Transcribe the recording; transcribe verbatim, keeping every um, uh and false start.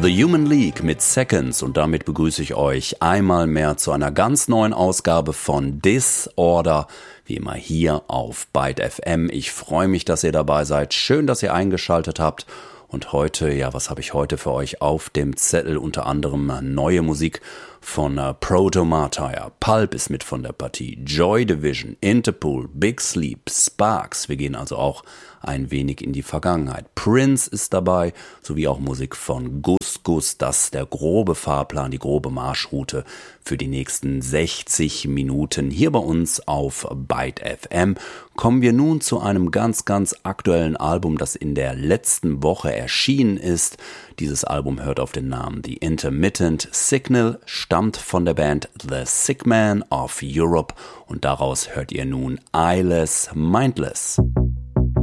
The Human League mit Seconds und damit begrüße ich euch einmal mehr zu einer ganz neuen Ausgabe von Disorder, wie immer hier auf Byte F M. Ich freue mich, dass ihr dabei seid. Schön, dass ihr eingeschaltet habt. Und heute, ja, was habe ich heute für euch auf dem Zettel? Unter anderem neue Musik von uh, Proto Martyr. Pulp ist mit von der Partie. Joy Division, Interpol, Big Sleep, Sparks. Wir gehen also auch ein wenig in die Vergangenheit. Prince ist dabei, sowie auch Musik von Gus Gus. Das ist der grobe Fahrplan, die grobe Marschroute für die nächsten sechzig Minuten hier bei uns auf Byte F M. Kommen wir nun zu einem ganz, ganz aktuellen Album, das in der letzten Woche erschienen ist. Dieses Album hört auf den Namen The Intermittent Signal, stammt von der Band The Sick Man of Europe und daraus hört ihr nun Eyeless Mindless.